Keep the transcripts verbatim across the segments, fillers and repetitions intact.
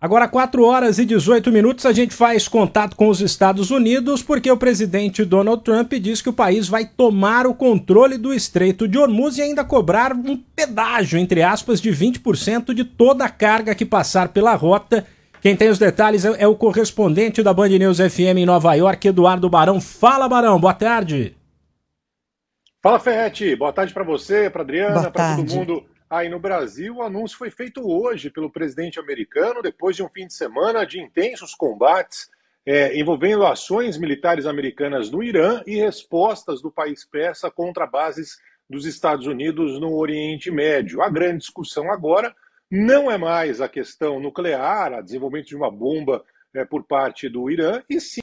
Agora, quatro horas e dezoito minutos, a gente faz contato com os Estados Unidos porque o presidente Donald Trump diz que o país vai tomar o controle do Estreito de Hormuz e ainda cobrar um pedágio, entre aspas, de vinte por cento de toda a carga que passar pela rota. Quem tem os detalhes é o correspondente da Band News F M em Nova York, Eduardo Barão. Fala, Barão, boa tarde. Fala, Ferretti, boa tarde para você, para Adriana, para todo mundo. Aí no Brasil, o anúncio foi feito hoje pelo presidente americano, depois de um fim de semana de intensos combates é, envolvendo ações militares americanas no Irã e respostas do país persa contra bases dos Estados Unidos no Oriente Médio. A grande discussão agora não é mais a questão nuclear, a desenvolvimento de uma bomba é, por parte do Irã, e sim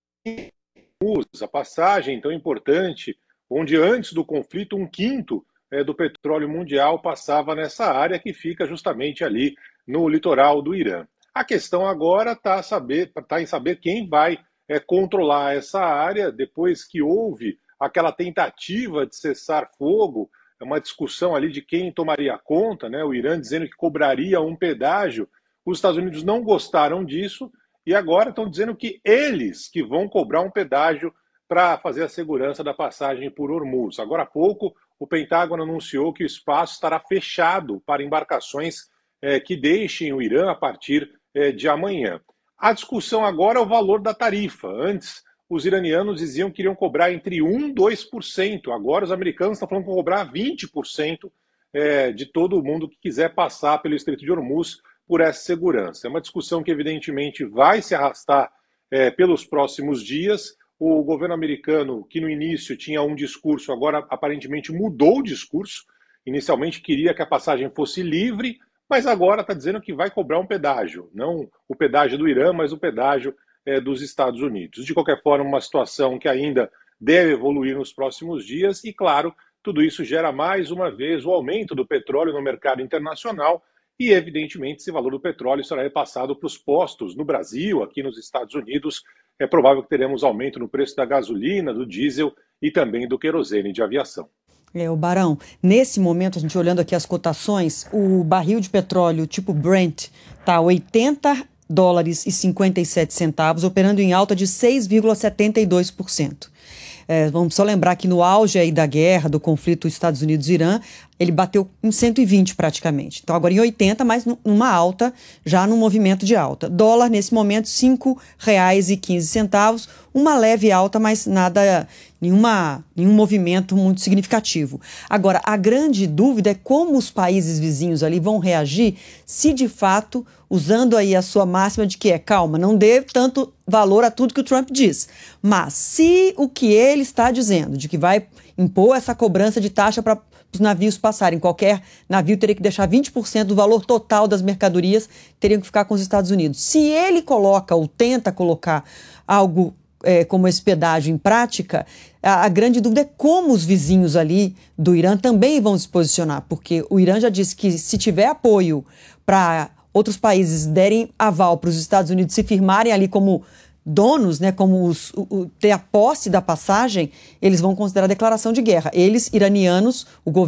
a passagem tão importante, onde antes do conflito um quinto É, do petróleo mundial passava nessa área que fica justamente ali no litoral do Irã. A questão agora está tá em saber quem vai é, controlar essa área depois que houve aquela tentativa de cessar fogo, uma discussão ali de quem tomaria conta, né? O Irã dizendo que cobraria um pedágio. Os Estados Unidos não gostaram disso e agora estão dizendo que eles que vão cobrar um pedágio para fazer a segurança da passagem por Hormuz. Agora há pouco, o Pentágono anunciou que o espaço estará fechado para embarcações eh, que deixem o Irã a partir eh, de amanhã. A discussão agora é o valor da tarifa. Antes, os iranianos diziam que iriam cobrar entre um e dois por cento. Agora, os americanos estão falando que vão cobrar vinte por cento eh, de todo mundo que quiser passar pelo Estreito de Hormuz por essa segurança. É uma discussão que, evidentemente, vai se arrastar eh, pelos próximos dias. O governo americano, que no início tinha um discurso, agora aparentemente mudou o discurso. Inicialmente queria que a passagem fosse livre, mas agora está dizendo que vai cobrar um pedágio. Não o pedágio do Irã, mas o pedágio é, dos Estados Unidos. De qualquer forma, uma situação que ainda deve evoluir nos próximos dias. E, claro, tudo isso gera mais uma vez o aumento do petróleo no mercado internacional. E, evidentemente, esse valor do petróleo será repassado para os postos no Brasil, aqui nos Estados Unidos. É provável que teremos aumento no preço da gasolina, do diesel e também do querosene de aviação. É, o Barão, nesse momento, a gente olhando aqui as cotações, o barril de petróleo tipo Brent está a oitenta dólares e cinquenta e sete centavos, operando em alta de seis vírgula setenta e dois por cento. É, vamos só lembrar que no auge aí da guerra, do conflito Estados Unidos-Irã, ele bateu em cento e vinte praticamente. Então agora em oitenta, mas numa alta, já num movimento de alta. Dólar nesse momento cinco reais e quinze centavos, uma leve alta, mas nada, nenhuma, nenhum movimento muito significativo. Agora, a grande dúvida é como os países vizinhos ali vão reagir se de fato, usando aí a sua máxima de que é calma, não dê tanto valor a tudo que o Trump diz. Mas se o que ele está dizendo, de que vai impor essa cobrança de taxa para os navios passarem, qualquer navio teria que deixar vinte por cento do valor total das mercadorias, teriam que ficar com os Estados Unidos. Se ele coloca ou tenta colocar algo é, como esse pedágio em prática, a, a grande dúvida é como os vizinhos ali do Irã também vão se posicionar, porque o Irã já disse que se tiver apoio para outros países derem aval para os Estados Unidos se firmarem ali como donos, né, como os, o, o, ter a posse da passagem, eles vão considerar declaração de guerra. Eles, iranianos, o governo